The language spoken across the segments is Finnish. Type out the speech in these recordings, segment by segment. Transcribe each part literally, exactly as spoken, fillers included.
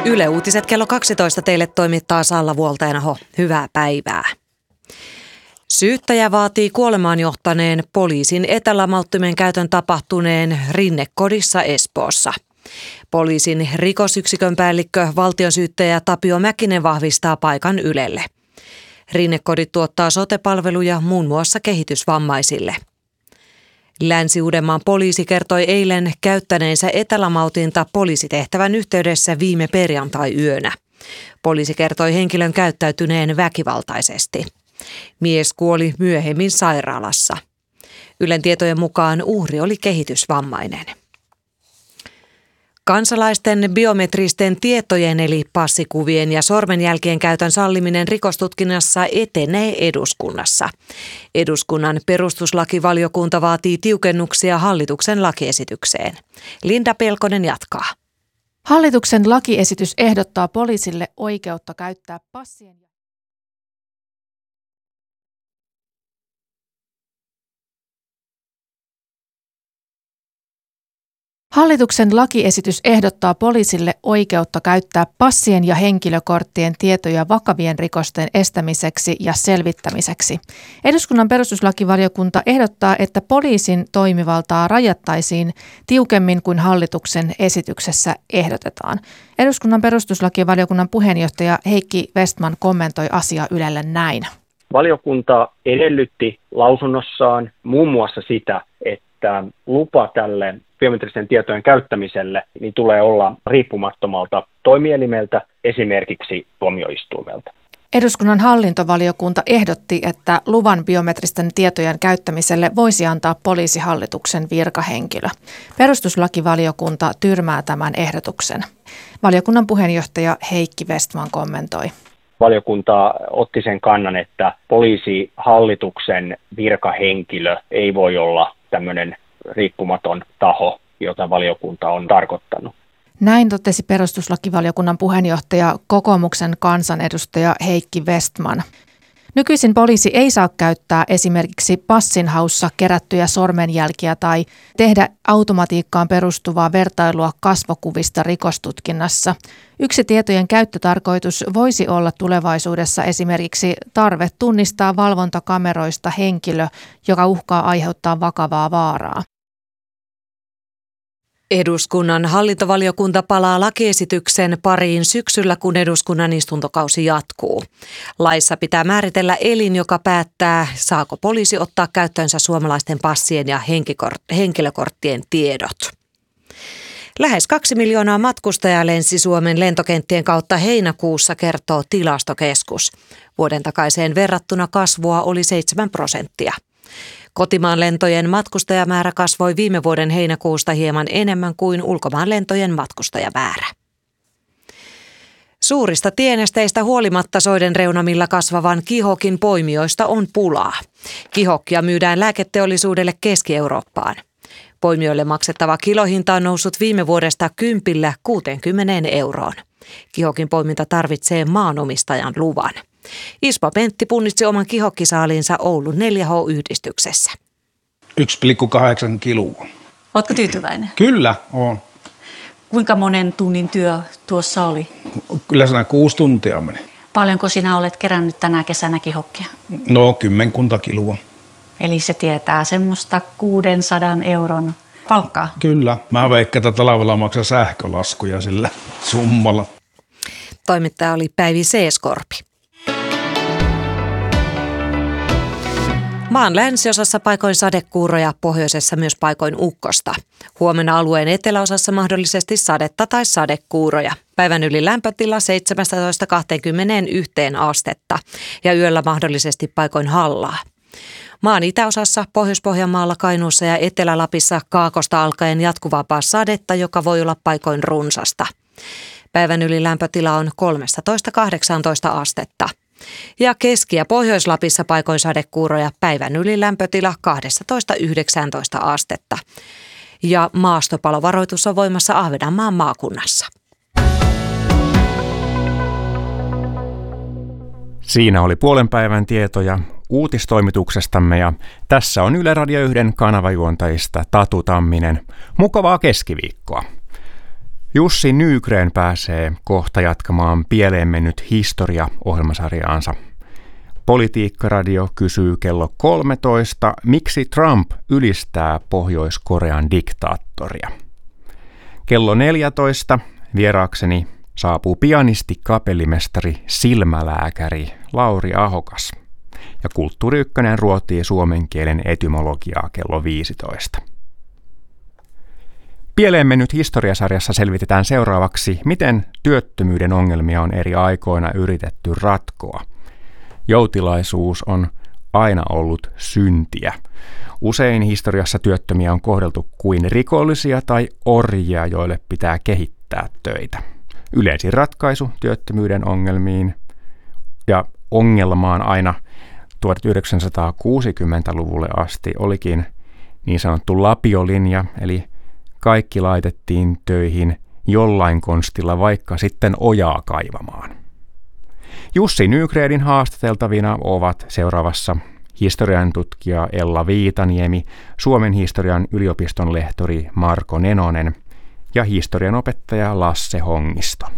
Yle Uutiset kello kaksitoista teille toimittaa Salla Vuolteenaho. Hyvää päivää. Syyttäjä vaatii kuolemaan johtaneen poliisin etälamauttimen käytön tapahtuneen Rinnekodissa Espoossa. Poliisin rikosyksikön päällikkö valtionsyyttäjä Tapio Mäkinen vahvistaa paikan Ylelle. Rinnekodit tuottaa sote-palveluja muun muassa kehitysvammaisille. Länsi-Uudenmaan poliisi kertoi eilen käyttäneensä etälamautinta poliisitehtävän yhteydessä viime perjantai-yönä. Poliisi kertoi henkilön käyttäytyneen väkivaltaisesti. Mies kuoli myöhemmin sairaalassa. Ylen tietojen mukaan uhri oli kehitysvammainen. Kansalaisten biometristen tietojen eli passikuvien ja sormenjälkien käytön salliminen rikostutkinnassa etenee eduskunnassa. Eduskunnan perustuslakivaliokunta vaatii tiukennuksia hallituksen lakiesitykseen. Linda Pelkonen jatkaa. Hallituksen lakiesitys ehdottaa poliisille oikeutta käyttää passien. Hallituksen lakiesitys ehdottaa poliisille oikeutta käyttää passien ja henkilökorttien tietoja vakavien rikosten estämiseksi ja selvittämiseksi. Eduskunnan perustuslakivaliokunta ehdottaa, että poliisin toimivaltaa rajattaisiin tiukemmin kuin hallituksen esityksessä ehdotetaan. Eduskunnan perustuslakivaliokunnan puheenjohtaja Heikki Vestman kommentoi asiaa Ylelle näin. Valiokunta edellytti lausunnossaan muun muassa sitä, että lupa tälle biometristen tietojen käyttämiselle niin tulee olla riippumattomalta toimielimeltä, esimerkiksi tuomioistuimelta. Eduskunnan hallintovaliokunta ehdotti, että luvan biometristen tietojen käyttämiselle voisi antaa poliisihallituksen virkahenkilö. Perustuslakivaliokunta tyrmää tämän ehdotuksen. Valiokunnan puheenjohtaja Heikki Vestman kommentoi. Valiokunta otti sen kannan, että poliisihallituksen virkahenkilö ei voi olla tämmöinen riippumaton taho, jota valiokunta on tarkoittanut. Näin totesi perustuslakivaliokunnan puheenjohtaja kokoomuksen kansanedustaja Heikki Vestman. Nykyisin poliisi ei saa käyttää esimerkiksi passinhaussa kerättyjä sormenjälkiä tai tehdä automatiikkaan perustuvaa vertailua kasvokuvista rikostutkinnassa. Yksi tietojen käyttötarkoitus voisi olla tulevaisuudessa esimerkiksi tarve tunnistaa valvontakameroista henkilö, joka uhkaa aiheuttaa vakavaa vaaraa. Eduskunnan hallintovaliokunta palaa lakiesityksen pariin syksyllä, kun eduskunnan istuntokausi jatkuu. Laissa pitää määritellä elin, joka päättää, saako poliisi ottaa käyttöönsä suomalaisten passien ja henkilökorttien tiedot. Lähes kaksi miljoonaa matkustajaa lensi Suomen lentokenttien kautta heinäkuussa, kertoo Tilastokeskus. Vuoden takaiseen verrattuna kasvua oli seitsemän prosenttia. Kotimaan lentojen matkustajamäärä kasvoi viime vuoden heinäkuusta hieman enemmän kuin ulkomaan lentojen matkustajamäärä. Suurista tienesteistä huolimatta soiden reunamilla kasvavan kihokin poimijoista on pulaa. Kihokkia myydään lääketeollisuudelle Keski-Eurooppaan. Poimijoille maksettava kilohinta on noussut viime vuodesta kympillä kuuteenkymmeneen euroon. Kihokin poiminta tarvitsee maanomistajan luvan. Ismo Pentti punnitsi oman kihokkisaaliinsa Oulun neljä H-yhdistyksessä. yksi pilkku kahdeksan kiloa. Oletko tyytyväinen? Kyllä, on. Kuinka monen tunnin työ tuossa oli? Kyllä siinä kuusi tuntia meni. Paljonko sinä olet kerännyt tänä kesänä kihokkia? No, kymmenkunta kiloa. Eli se tietää semmoista kuudensadan euron palkkaa? Kyllä. Mä veikkaan, että talvella maksaa sähkölaskuja sillä summalla. Toimittaja oli Päivi Seeskorpi. Maan länsiosassa paikoin sadekuuroja, pohjoisessa myös paikoin ukkosta. Huomenna alueen eteläosassa mahdollisesti sadetta tai sadekuuroja. Päivän yli lämpötila seitsemästätoista kaksikymmentäyksi astetta ja yöllä mahdollisesti paikoin hallaa. Maan itäosassa, Pohjois-Pohjanmaalla, Kainuussa ja Etelä-Lapissa kaakosta alkaen jatkuvaa sadetta, joka voi olla paikoin runsasta. Päivän yli lämpötila on kolmetoista kahdeksantoista astetta. Ja Keski- ja Pohjois-Lapissa paikoin sadekuuroja, päivän yli lämpötila kaksitoista yhdeksäntoista astetta. Ja maastopalovaroitus on voimassa Ahvenanmaan maakunnassa. Siinä oli puolen päivän tietoja uutistoimituksestamme ja tässä on Yle Radio yhden kanavajuontajista Tatu Tamminen. Mukavaa keskiviikkoa. Jussi Nygren pääsee kohta jatkamaan Pieleen mennyt historia-ohjelmasarjaansa. Politiikkaradio kysyy kello kolmetoista, miksi Trump ylistää Pohjois-Korean diktaattoria. Kello neljätoista vieraakseni saapuu pianisti, kapellimestari, silmälääkäri Lauri Ahokas. Ja Kulttuuri Ykkönen ruotii suomen kielen etymologiaa kello viisitoista. Pieleen mennyt historiasarjassa selvitetään seuraavaksi, miten työttömyyden ongelmia on eri aikoina yritetty ratkoa. Joutilaisuus on aina ollut syntiä. Usein historiassa työttömiä on kohdeltu kuin rikollisia tai orjia, joille pitää kehittää töitä. Yleisin ratkaisu työttömyyden ongelmiin ja ongelmaan aina tuhatyhdeksänsataakuusikymmentäluvulle asti olikin niin sanottu lapiolinja, eli kaikki laitettiin töihin jollain konstilla, vaikka sitten ojaa kaivamaan. Jussi Nygrenin haastateltavina ovat seuraavassa historian tutkija Ella Viitaniemi, Suomen historian yliopiston lehtori Marko Nenonen ja historian opettaja Lasse Hongisto.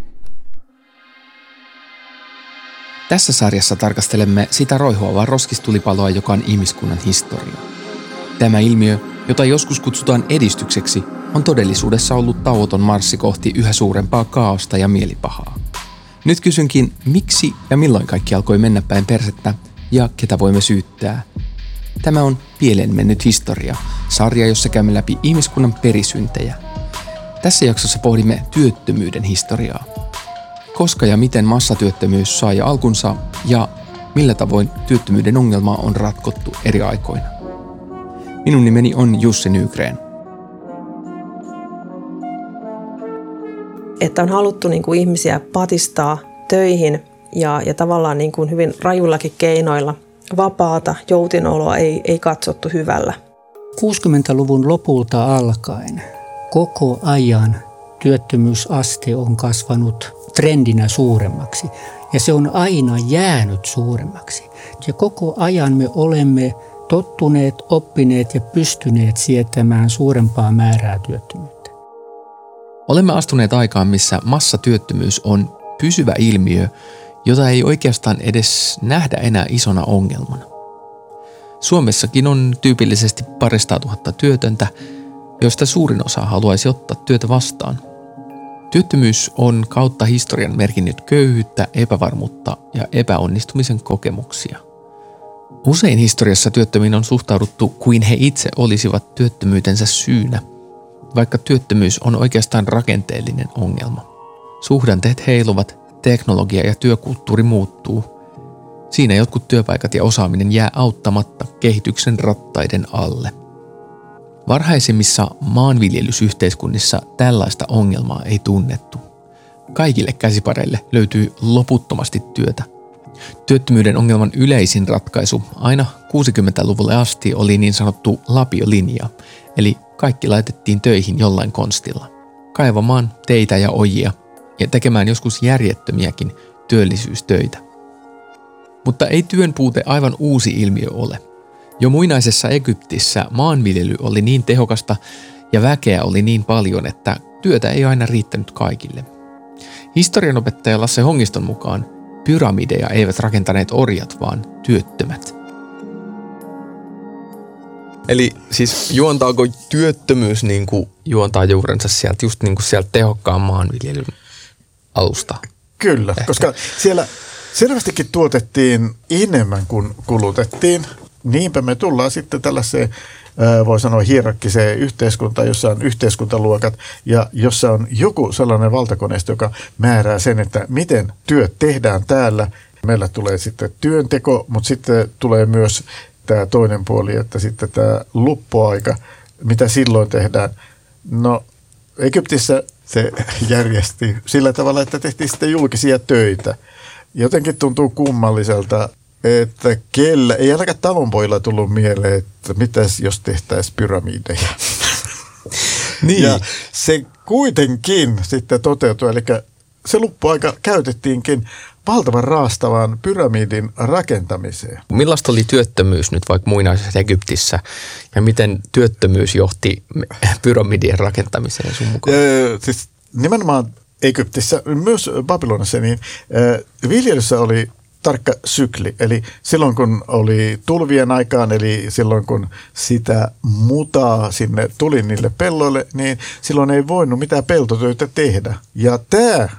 Tässä sarjassa tarkastelemme sitä roihuavaa roskistulipaloa, joka on ihmiskunnan historia. Tämä ilmiö, jota joskus kutsutaan edistykseksi, on todellisuudessa ollut tauoton marssi kohti yhä suurempaa kaaosta ja mielipahaa. Nyt kysynkin, miksi ja milloin kaikki alkoi mennä päin persettä ja ketä voimme syyttää. Tämä on Pieleen mennyt historia, sarja, jossa käymme läpi ihmiskunnan perisyntejä. Tässä jaksossa pohdimme työttömyyden historiaa. Koska ja miten massatyöttömyys sai alkunsa ja millä tavoin työttömyyden ongelmaa on ratkottu eri aikoina. Minun nimeni on Jussi Nygren. Että on haluttu niin kuin ihmisiä patistaa töihin ja, ja tavallaan niin kuin hyvin rajullakin keinoilla. Vapaata joutinoloa ei, ei katsottu hyvällä. kuusikymmentäluvun lopulta alkaen koko ajan työttömyysaste on kasvanut trendinä suuremmaksi ja se on aina jäänyt suuremmaksi. Ja koko ajan me olemme tottuneet, oppineet ja pystyneet sietämään suurempaa määrää työttömyyttä. Olemme astuneet aikaan, missä massatyöttömyys on pysyvä ilmiö, jota ei oikeastaan edes nähdä enää isona ongelmana. Suomessakin on tyypillisesti parista tuhatta työtöntä, joista suurin osa haluaisi ottaa työtä vastaan. Työttömyys on kautta historian merkinnyt köyhyyttä, epävarmuutta ja epäonnistumisen kokemuksia. Usein historiassa työttömiin on suhtauduttu kuin he itse olisivat työttömyytensä syynä, vaikka työttömyys on oikeastaan rakenteellinen ongelma. Suhdanteet heiluvat, teknologia ja työkulttuuri muuttuu. Siinä jotkut työpaikat ja osaaminen jää auttamatta kehityksen rattaiden alle. Varhaisimmissa maanviljelysyhteiskunnissa tällaista ongelmaa ei tunnettu. Kaikille käsipareille löytyy loputtomasti työtä. Työttömyyden ongelman yleisin ratkaisu aina kuusikymmentäluvulle asti oli niin sanottu lapiolinja, eli kaikki laitettiin töihin jollain konstilla. Kaivamaan teitä ja ojia ja tekemään joskus järjettömiäkin työllisyystöitä. Mutta ei työn puute aivan uusi ilmiö ole. Jo muinaisessa Egyptissä maanviljely oli niin tehokasta ja väkeä oli niin paljon, että työtä ei aina riittänyt kaikille. Historianopettaja Lasse Hongiston mukaan pyramideja eivät rakentaneet orjat, vaan työttömät. Eli siis juontaako työttömyys niin kuin juontaa juurensa sieltä, just niin kuin sieltä tehokkaan maanviljelyn alusta? Kyllä, ehkä. Koska siellä selvästikin tuotettiin enemmän kuin kulutettiin. Niinpä me tullaan sitten tällaiseen, voi sanoa, hierarkkiseen yhteiskuntaan, jossa on yhteiskuntaluokat ja jossa on joku sellainen valtakoneisto, joka määrää sen, että miten työt tehdään täällä. Meillä tulee sitten työnteko, mutta sitten tulee myös tämä toinen puoli, että sitten tämä luppuaika, mitä silloin tehdään. No, Egyptissä se järjesti sillä tavalla, että tehtiin sitten julkisia töitä. Jotenkin tuntuu kummalliselta, että kellä, ei ainakaan talonpojilla tullut mieleen, että mitäs jos tehtäisiin pyramideja. Niin. Ja se kuitenkin sitten toteutui, eli se luppuaika käytettiinkin valtavan raastavan pyramidin rakentamiseen. Millaista oli työttömyys nyt vaikka muinaisessa Egyptissä ja miten työttömyys johti pyramidien rakentamiseen sun mukaan? Öö, siis nimenomaan Egyptissä, myös Babylonissa, niin viljelyssä oli tarkka sykli. Eli silloin kun oli tulvien aikaan, eli silloin kun sitä mutaa sinne tuli niille pelloille, niin silloin ei voinut mitään peltotöitä tehdä. Ja tämä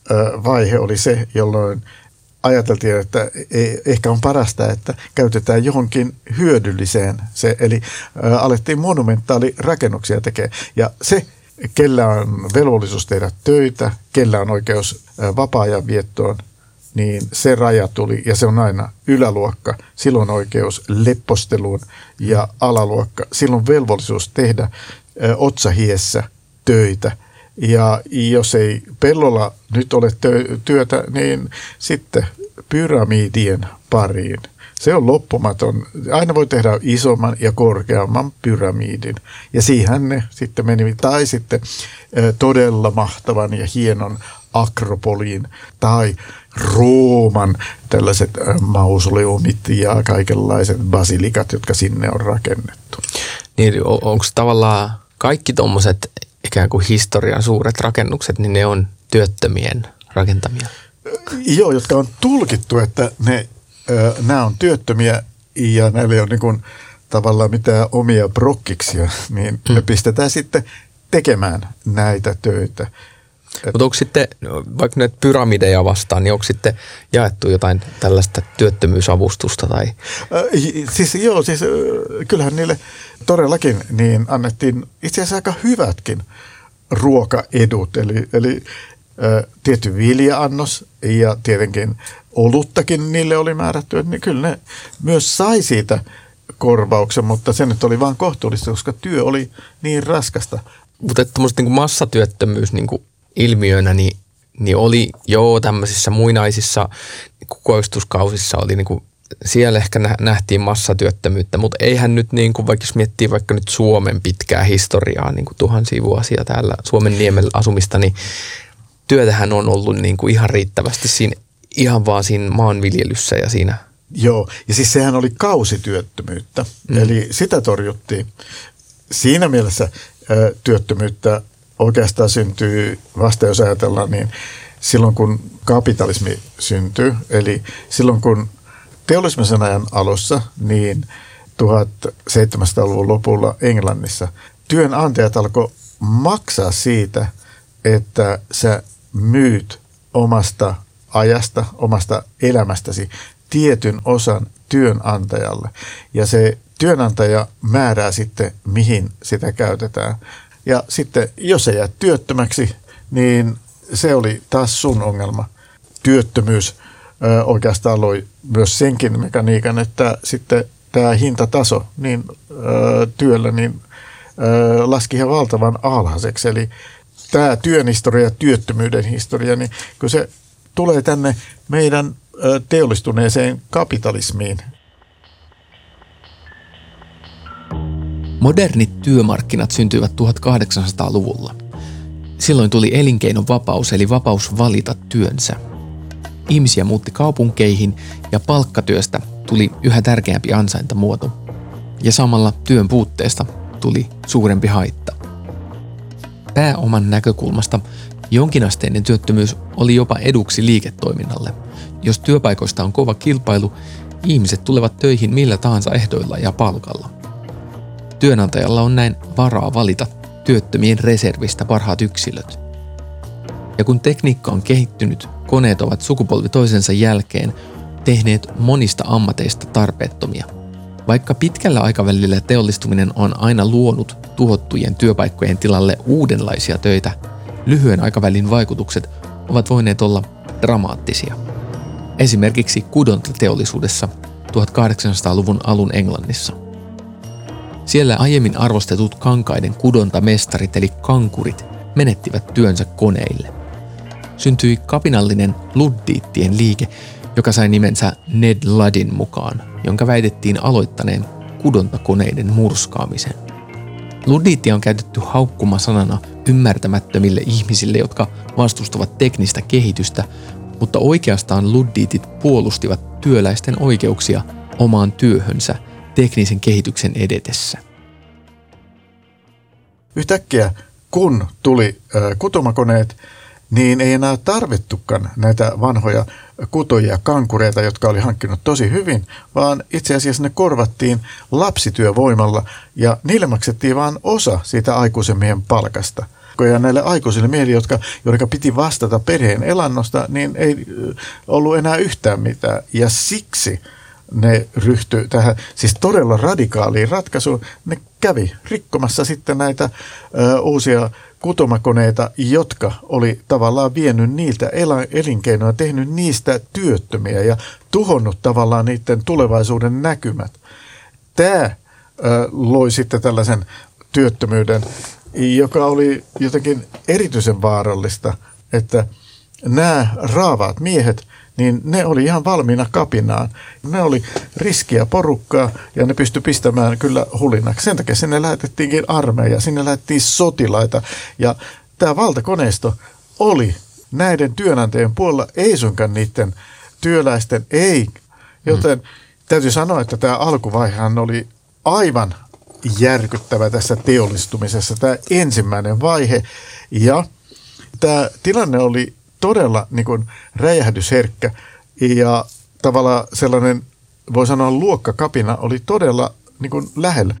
vaihe oli se, jolloin ajateltiin, että ehkä on parasta, että käytetään johonkin hyödylliseen se, eli ä, alettiin monumentaalirakennuksia tekemään. Ja se, kellä on velvollisuus tehdä töitä, kellä on oikeus ä, vapaa-ajan viettoon, niin se raja tuli, ja se on aina yläluokka, silloin oikeus lepposteluun, ja alaluokka, silloin velvollisuus tehdä ä, otsahiessä töitä. Ja jos ei pellolla nyt ole työtä, niin sitten pyramidien pariin. Se on loppumaton. Aina voi tehdä isomman ja korkeamman pyramidin. Ja siihen ne sitten meni. Tai sitten todella mahtavan ja hienon Akropoliin tai Rooman tällaiset mausoleumit ja kaikenlaiset basilikat, jotka sinne on rakennettu. Niin, onko tavallaan kaikki tuommoiset ikään kuin historian suuret rakennukset, niin ne on työttömien rakentamia? Joo, jotka on tulkittu, että ne, ö, nämä on työttömiä ja näillä ei ole niin kuin tavallaan mitään omia brokkiksia, niin mm. me pistetään sitten tekemään näitä töitä. Mutta onko sitten, vaikka näitä pyramideja vastaan, niin onko sitten jaettu jotain tällaista työttömyysavustusta? Tai? Äh, siis joo, siis äh, kyllähän niille todellakin niin annettiin itse asiassa aika hyvätkin ruokaedut, eli, eli äh, tietty vilja-annos ja tietenkin oluttakin niille oli määrätty, että niin kyllä ne myös sai siitä korvauksen, mutta se nyt oli vaan kohtuullista, koska työ oli niin raskasta. Mutta tuommoista niin massatyöttömyys niin kuin ilmiönä, niin, niin oli joo tämmöisissä muinaisissa kukoistuskausissa oli niin kuin, siellä ehkä nähtiin massatyöttömyyttä, mutta eihän nyt niin kuin, vaikka jos miettii vaikka nyt Suomen pitkää historiaa, niin kuin tuhansia vuosia täällä Suomen niemellä asumista, niin työtähän on ollut niin kuin ihan riittävästi siinä, ihan vaan siinä maanviljelyssä ja siinä. Joo, ja siis sehän oli kausityöttömyyttä, mm. eli sitä torjuttiin. Siinä mielessä ö, työttömyyttä oikeastaan syntyy vasta, jos ajatellaan, niin silloin kun kapitalismi syntyy, eli silloin kun teollistumisen ajan alussa, niin tuhatseitsemänsataaluvun lopulla Englannissa työnantajat alkoi maksaa siitä, että sä myyt omasta ajasta, omasta elämästäsi tietyn osan työnantajalle. Ja se työnantaja määrää sitten, mihin sitä käytetään. Ja sitten, jos sä jäät työttömäksi, niin se oli taas sun ongelma. Työttömyys ö, oikeastaan loi myös senkin mekaniikan, että sitten tämä hintataso niin, ö, työllä niin, ö, laski ihan valtavan alhaiseksi. Eli tämä työn historia ja työttömyyden historia, niin kun se tulee tänne meidän ö, teollistuneeseen kapitalismiin. Modernit työmarkkinat syntyivät tuhatkahdeksansataaluvulla. Silloin tuli elinkeinon vapaus, eli vapaus valita työnsä. Ihmisiä muutti kaupunkeihin ja palkkatyöstä tuli yhä tärkeämpi ansaintamuoto. Ja samalla työn puutteesta tuli suurempi haitta. Pääoman näkökulmasta jonkinasteinen työttömyys oli jopa eduksi liiketoiminnalle. Jos työpaikoista on kova kilpailu, ihmiset tulevat töihin millä tahansa ehdoilla ja palkalla. Työnantajalla on näin varaa valita työttömien reservistä parhaat yksilöt. Ja kun tekniikka on kehittynyt, koneet ovat sukupolvi toisensa jälkeen tehneet monista ammateista tarpeettomia. Vaikka pitkällä aikavälillä teollistuminen on aina luonut tuhottujen työpaikkojen tilalle uudenlaisia töitä, lyhyen aikavälin vaikutukset ovat voineet olla dramaattisia. Esimerkiksi kudontateollisuudessa tuhatkahdeksansataaluvun alun Englannissa. Siellä aiemmin arvostetut kankaiden kudontamestarit eli kankurit menettivät työnsä koneille. Syntyi kapinallinen luddiittien liike, joka sai nimensä Ned Luddin mukaan, jonka väitettiin aloittaneen kudontakoneiden murskaamisen. Luddiittia on käytetty haukkumasanana ymmärtämättömille ihmisille, jotka vastustavat teknistä kehitystä, mutta oikeastaan luddiitit puolustivat työläisten oikeuksia omaan työhönsä teknisen kehityksen edetessä. Yhtäkkiä kun tuli kutomakoneet, niin ei enää tarvittukaan näitä vanhoja kutojia kankureita, jotka oli hankkinut tosi hyvin, vaan itse asiassa ne korvattiin lapsityövoimalla ja niille maksettiin vain osa siitä aikuisen miehen palkasta. Ja näille aikuisille miehille, jotka, jotka piti vastata perheen elannosta, niin ei ollut enää yhtään mitään. Ja siksi ne ryhtyi tähän siis todella radikaaliin ratkaisuun. Ne kävi rikkomassa sitten näitä ö, uusia kutomakoneita, jotka oli tavallaan vienyt niiltä elinkeinoja, tehnyt niistä työttömiä ja tuhonnut tavallaan niiden tulevaisuuden näkymät. Tämä ö, loi sitten tällaisen työttömyyden, joka oli jotenkin erityisen vaarallista, että nämä raavaat miehet, niin ne oli ihan valmiina kapinaan. Ne oli riskiä porukkaa ja ne pystyi pistämään kyllä hulinaksi. Sen takia sinne lähetettiinkin armeija, sinne lähetettiin sotilaita ja tämä valtakoneisto oli näiden työnantajien puolella, ei suinkaan niiden työläisten, ei. Joten mm. täytyy sanoa, että tämä alkuvaihehan oli aivan järkyttävä tässä teollistumisessa, tämä ensimmäinen vaihe. Ja tämä tilanne oli todella niin kuin räjähdysherkkä ja tavallaan sellainen, voi sanoa luokkakapina, oli todella niin kuin lähellä.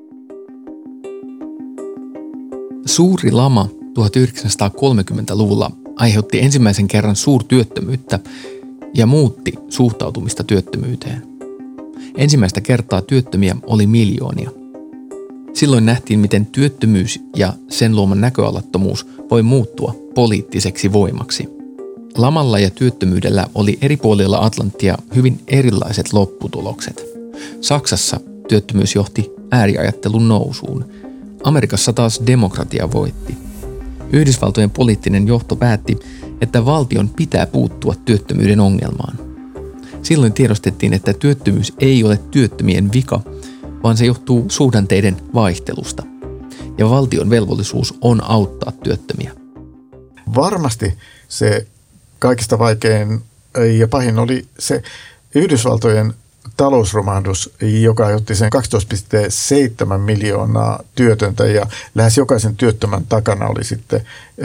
Suuri lama tuhatyhdeksänsataakolmekymmentäluvulla aiheutti ensimmäisen kerran suurtyöttömyyttä ja muutti suhtautumista työttömyyteen. Ensimmäistä kertaa työttömiä oli miljoonia. Silloin nähtiin, miten työttömyys ja sen luoma näköalattomuus voi muuttua poliittiseksi voimaksi. Lamalla ja työttömyydellä oli eri puolilla Atlanttia hyvin erilaiset lopputulokset. Saksassa työttömyys johti ääriajattelun nousuun. Amerikassa taas demokratia voitti. Yhdysvaltojen poliittinen johto päätti, että valtion pitää puuttua työttömyyden ongelmaan. Silloin tiedostettiin, että työttömyys ei ole työttömien vika, vaan se johtuu suhdanteiden vaihtelusta. Ja valtion velvollisuus on auttaa työttömiä. Varmasti se kaikista vaikein ja pahin oli se Yhdysvaltojen talousromahdus, joka aiheutti sen kaksitoista pilkku seitsemän miljoonaa työtöntä ja lähes jokaisen työttömän takana oli sitten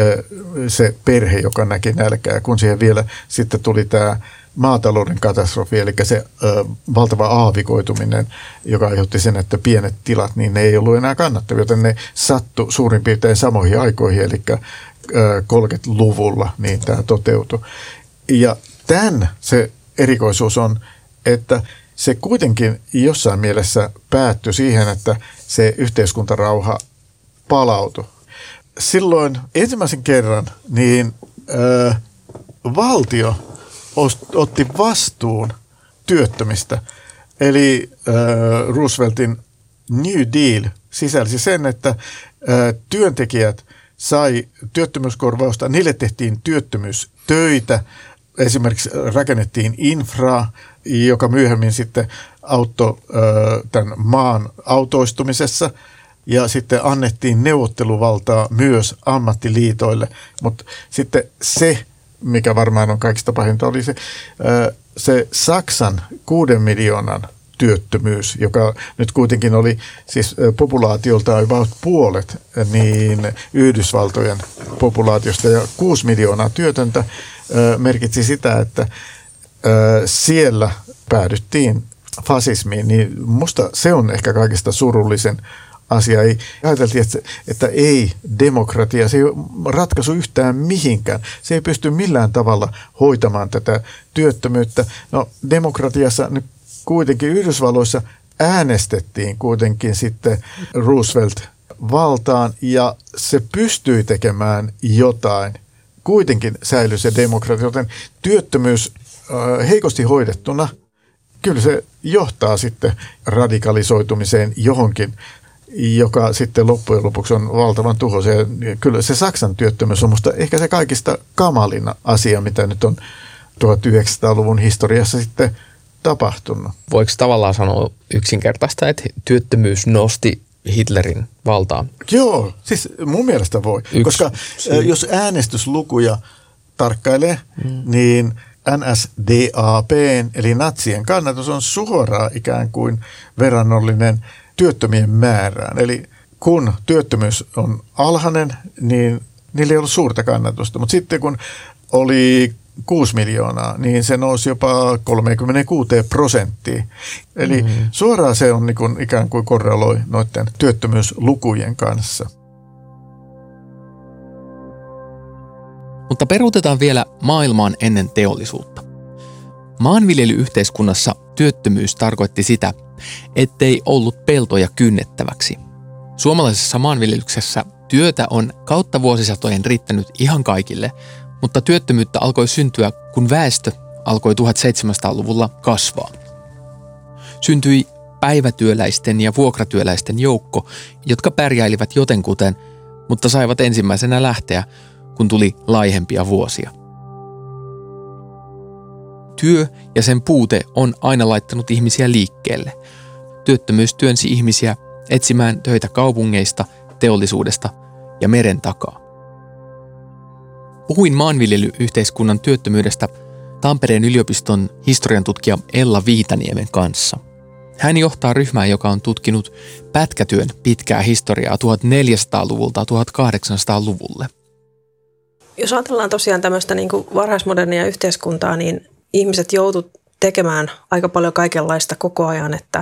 se perhe, joka näki nälkää. Kun siihen vielä sitten tuli tämä maatalouden katastrofi, eli se ö, valtava aavikoituminen, joka aiheutti sen, että pienet tilat, niin ne ei ollut enää kannattavia, joten ne sattu suurin piirtein samoihin aikoihin, eli ö, kolmekymmentäluvulla niin tämä toteutui. Ja tämän se erikoisuus on, että se kuitenkin jossain mielessä päättyi siihen, että se yhteiskuntarauha palautui. Silloin ensimmäisen kerran niin ö, valtio otti vastuun työttömistä. Eli äh, Rooseveltin New Deal sisälsi sen, että äh, työntekijät sai työttömyyskorvausta, niille tehtiin työttömyystöitä, esimerkiksi rakennettiin infraa, joka myöhemmin sitten auttoi äh, tämän maan autoistumisessa, ja sitten annettiin neuvotteluvaltaa myös ammattiliitoille, mutta sitten se, mikä varmaan on kaikista pahinta, oli se, se Saksan kuuden miljoonan työttömyys, joka nyt kuitenkin oli siis populaatiolta about puolet niin Yhdysvaltojen populaatiosta ja kuusi miljoonaa työtöntä merkitsi sitä, että siellä päädyttiin fasismiin, niin musta se on ehkä kaikista surullisen asia. Ei, ajateltiin, että, että ei demokratia, se ei ole ratkaisu yhtään mihinkään. Se ei pysty millään tavalla hoitamaan tätä työttömyyttä. No demokratiassa nyt kuitenkin Yhdysvalloissa äänestettiin kuitenkin sitten Roosevelt valtaan ja se pystyi tekemään jotain. Kuitenkin säilyi se demokratia, joten työttömyys äh, heikosti hoidettuna, kyllä se johtaa sitten radikalisoitumiseen johonkin, joka sitten loppujen lopuksi on valtavan tuhoisa. Ja kyllä se Saksan työttömyys on musta ehkä se kaikista kamalin asia, mitä nyt on tuhatyhdeksänsataaluvun historiassa sitten tapahtunut. Voiko tavallaan sanoa yksinkertaista, että työttömyys nosti Hitlerin valtaa? Joo, siis mun mielestä voi. Yksi koska syy. Jos äänestyslukuja tarkkailee, mm. niin N S D A P, eli natsien kannatus on suoraan ikään kuin verrannollinen työttömien määrään. Eli kun työttömyys on alhainen, niin niillä ei ollut suurta kannatusta. Mutta sitten kun oli kuusi miljoonaa, niin se nousi jopa kolmekymmentäkuusi prosenttia. Eli mm-hmm. suoraan se on niin kuin ikään kuin korreloi noiden työttömyyslukujen kanssa. Mutta peruutetaan vielä maailmaan ennen teollisuutta. Maanviljelyyhteiskunnassa työttömyys tarkoitti sitä, ettei ollut peltoja kynnettäväksi. Suomalaisessa maanviljelyksessä työtä on kautta vuosisatojen riittänyt ihan kaikille, mutta työttömyyttä alkoi syntyä, kun väestö alkoi tuhatseitsemänsataaluvulla kasvaa. Syntyi päivätyöläisten ja vuokratyöläisten joukko, jotka pärjäilivät jotenkuten, mutta saivat ensimmäisenä lähteä, kun tuli laihempia vuosia. Työ ja sen puute on aina laittanut ihmisiä liikkeelle. Työttömyys työnsi ihmisiä etsimään töitä kaupungeista, teollisuudesta ja meren takaa. Puhuin maanviljelyyhteiskunnan työttömyydestä Tampereen yliopiston historian tutkija Ella Viitaniemen kanssa. Hän johtaa ryhmää, joka on tutkinut pätkätyön pitkää historiaa tuhatneljäsataaluvulta tuhatkahdeksansataaluvulle. Jos ajatellaan tosiaan tämmöistä niin kuin varhaismodernia yhteiskuntaa, niin ihmiset joutuivat tekemään aika paljon kaikenlaista koko ajan, että,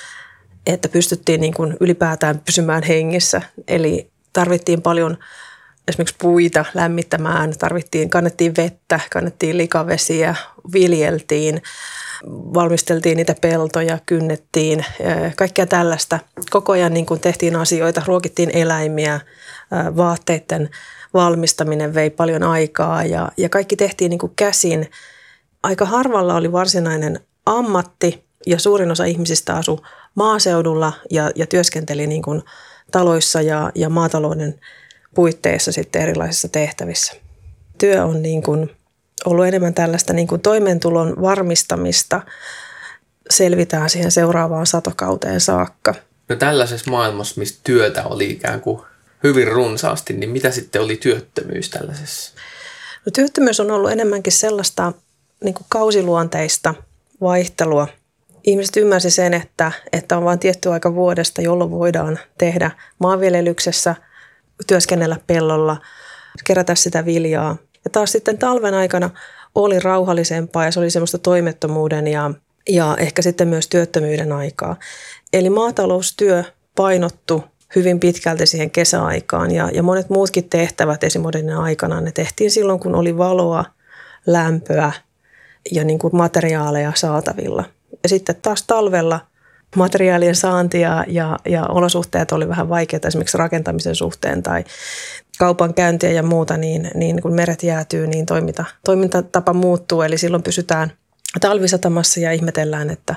että pystyttiin niin kuin ylipäätään pysymään hengissä. Eli tarvittiin paljon esimerkiksi puita lämmittämään, tarvittiin, kannettiin vettä, kannettiin likavesiä, viljeltiin, valmisteltiin niitä peltoja, kynnettiin, kaikkea tällaista. Koko ajan niin kuin tehtiin asioita, ruokittiin eläimiä, vaatteiden valmistaminen vei paljon aikaa ja, ja kaikki tehtiin niin kuin käsin. Aika harvalla oli varsinainen ammatti ja suurin osa ihmisistä asui maaseudulla ja, ja työskenteli niin kuin taloissa ja, ja maatalouden puitteissa sitten erilaisissa tehtävissä. Työ on niin kuin ollut enemmän tällaista niin kuin toimeentulon varmistamista. Selvitään siihen seuraavaan satokauteen saakka. No tällaisessa maailmassa, missä työtä oli ikään kuin hyvin runsaasti, niin mitä sitten oli työttömyys tällaisessa? No, työttömyys on ollut enemmänkin sellaista niin kuin kausiluonteista vaihtelua. Ihmiset ymmärsivät sen, että, että on vain tietty aika vuodesta, jolloin voidaan tehdä maanviljelyksessä, työskennellä pellolla, kerätä sitä viljaa. Ja taas sitten talven aikana oli rauhallisempaa ja se oli semmoista toimettomuuden ja, ja ehkä sitten myös työttömyyden aikaa. Eli maataloustyö painottui hyvin pitkälti siihen kesäaikaan ja, ja monet muutkin tehtävät esimerkiksi aikana ne tehtiin silloin, kun oli valoa, lämpöä ja niin kuin materiaaleja saatavilla. Ja sitten taas talvella materiaalien saantia ja, ja olosuhteet oli vähän vaikeita esimerkiksi rakentamisen suhteen tai kaupan käyntiä ja muuta, niin, niin kun meret jäätyy, niin toiminta, toimintatapa muuttuu. Eli silloin pysytään talvisatamassa ja ihmetellään, että,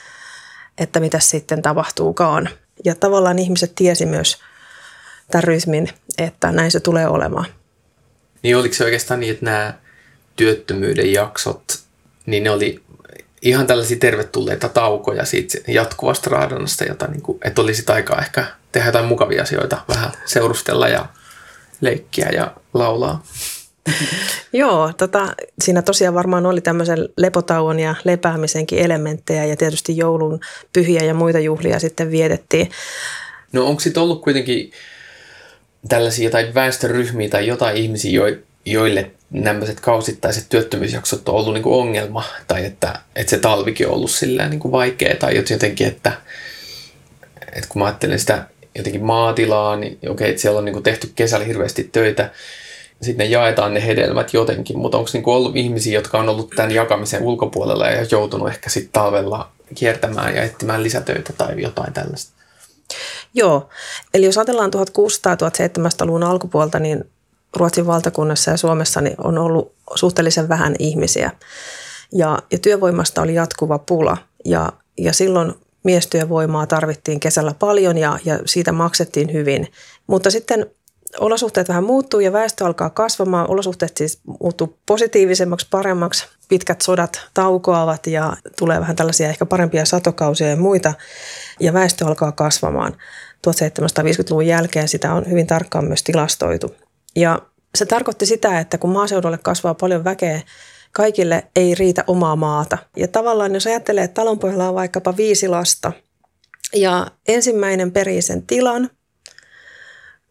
että mitä sitten tapahtuukaan. Ja tavallaan ihmiset tiesi myös tämän rytmin, että näin se tulee olemaan. Niin oliko se oikeastaan niin, että nämä työttömyyden jaksot, niin ne oli ihan tällaisia tervetulleita taukoja siitä jatkuvasta raadonnasta, jota niin kuin, että olisi aikaa ehkä tehdä jotain mukavia asioita, vähän seurustella ja leikkiä ja laulaa. Joo, tota, siinä tosiaan varmaan oli tämmöisen lepotauon ja lepäämisenkin elementtejä ja tietysti joulun pyhiä ja muita juhlia sitten vietettiin. No onko sitten ollut kuitenkin tällaisia jotain väestöryhmiä tai jotain ihmisiä, joille nämä kausittaiset työttömyysjaksot on ollut niin kuin ongelma tai että, että se talvikin on ollut silleen niin kuin vaikea tai jotenkin, että, että kun mä ajattelen sitä jotenkin maatilaa, niin okei, että siellä on niin kuin tehty kesällä hirveästi töitä, sitten ne jaetaan ne hedelmät jotenkin, mutta onko niin kuin ollut ihmisiä, jotka on ollut tämän jakamisen ulkopuolella ja joutunut ehkä sitten talvella kiertämään ja etsimään lisätöitä tai jotain tällaista? Joo, eli jos ajatellaan tuhatkuusisataa-tuhatseitsemänsataa-luvun alkupuolta, niin Ruotsin valtakunnassa ja Suomessa niin on ollut suhteellisen vähän ihmisiä ja, ja työvoimasta oli jatkuva pula ja, ja silloin miestyövoimaa tarvittiin kesällä paljon ja, ja siitä maksettiin hyvin, mutta sitten olosuhteet vähän muuttuu ja väestö alkaa kasvamaan, olosuhteet siis muuttuu positiivisemmaksi, paremmaksi, pitkät sodat taukoavat ja tulee vähän tällaisia ehkä parempia satokausia ja muita ja väestö alkaa kasvamaan. tuhatseitsemänsataaviisikymmentäluvun jälkeen sitä on hyvin tarkkaan myös tilastoitu. Ja se tarkoitti sitä, että kun maaseudulle kasvaa paljon väkeä, kaikille ei riitä omaa maata. Ja tavallaan jos ajattelee, että talonpojalla on vaikkapa viisi lasta ja ensimmäinen perii sen tilan,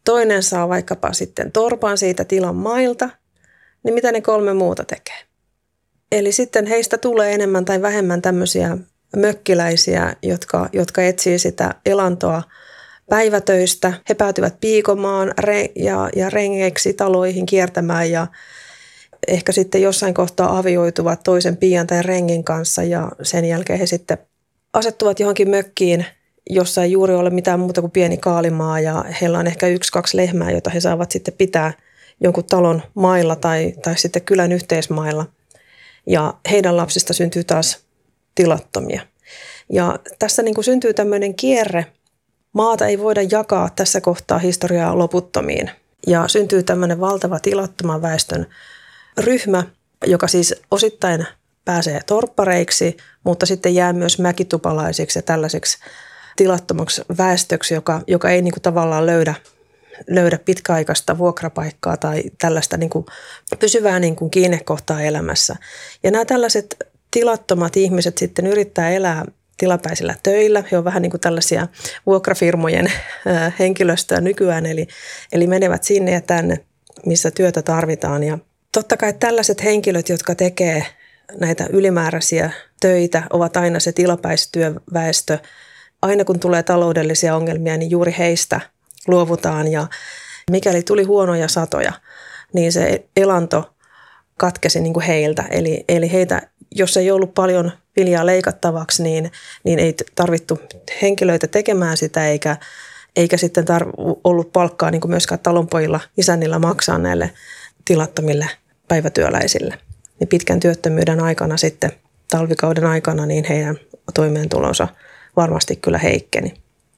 toinen saa vaikkapa sitten torpan siitä tilan mailta, niin mitä ne kolme muuta tekee? Eli sitten heistä tulee enemmän tai vähemmän tämmöisiä mökkiläisiä, jotka, jotka etsii sitä elantoa päivätöistä. He päätyvät piikomaan re- ja, ja rengeiksi taloihin kiertämään ja ehkä sitten jossain kohtaa avioituvat toisen piian tai rengin kanssa ja sen jälkeen he sitten asettuvat johonkin mökkiin, jossa ei juuri ole mitään muuta kuin pieni kaalimaa ja heillä on ehkä yksi, kaksi lehmää, jota he saavat sitten pitää jonkun talon mailla tai, tai sitten kylän yhteismailla. Ja heidän lapsista syntyy taas tilattomia. Ja tässä niin kuin syntyy tämmöinen kierre. Maata ei voida jakaa tässä kohtaa historiaa loputtomiin. Ja syntyy tämmöinen valtava tilattoman väestön ryhmä, joka siis osittain pääsee torppareiksi, mutta sitten jää myös mäkitupalaisiksi ja tällaiseksi tilattomaksi väestöksi, joka, joka ei niin kuin tavallaan löydä, löydä pitkäaikaista vuokrapaikkaa tai tällaista niin kuin pysyvää niin kuin kiinnekohtaa elämässä. Ja nämä tällaiset tilattomat ihmiset sitten yrittää elää tilapäisillä töillä. He on vähän niin kuin tällaisia vuokrafirmojen henkilöstöä nykyään, eli, eli menevät sinne ja tänne, missä työtä tarvitaan. Ja totta kai tällaiset henkilöt, jotka tekee näitä ylimääräisiä töitä, ovat aina se tilapäistyöväestö. Aina kun tulee taloudellisia ongelmia, niin juuri heistä luovutaan ja mikäli tuli huonoja satoja, niin se elanto katkesi niin kuin heiltä. Eli, eli heitä, jos ei ollut paljon viljaa leikattavaksi, niin, niin ei tarvittu henkilöitä tekemään sitä eikä, eikä sitten tar- ollut palkkaa niin kuin myöskään talonpojilla isännillä maksaa näille tilattomille päivätyöläisille. Niin pitkän työttömyyden aikana sitten, talvikauden aikana, niin heidän toimeentulonsa varmasti kyllä heikkeni.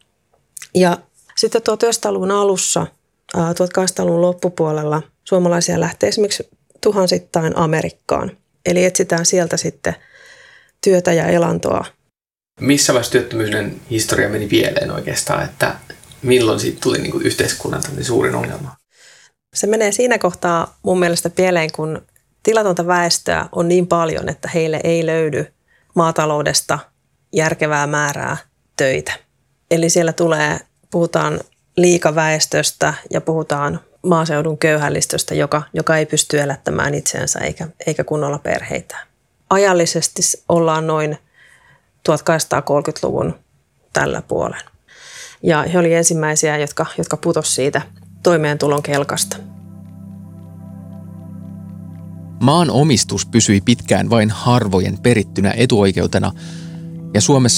Ja sitten tuhatyhdeksänsataaluvun alussa, tuhatkahdeksansataaluvun loppupuolella suomalaisia lähtee esimerkiksi tuhansittain Amerikkaan. Eli etsitään sieltä sitten työtä ja elantoa. Missä vaiheessa työttömyyden historia meni pieleen oikeastaan, että milloin siitä tuli niin kuin yhteiskunnan suurin ongelma? Se menee siinä kohtaa mun mielestä pieleen, kun tilatonta väestöä on niin paljon, että heille ei löydy maataloudesta järkevää määrää töitä. Eli siellä tulee, puhutaan liikaväestöstä ja puhutaan maaseudun köyhällistöstä, joka, joka ei pysty elättämään itseensä eikä, eikä kunnolla perheitä. Ajallisesti ollaan noin tuhatkahdeksansataakolmekymmentäluvun tällä puolen. Ja he olivat ensimmäisiä, jotka, jotka putosi siitä toimeentulon kelkasta. Maan omistus pysyi pitkään vain harvojen perittynä etuoikeutena, ja Suomessa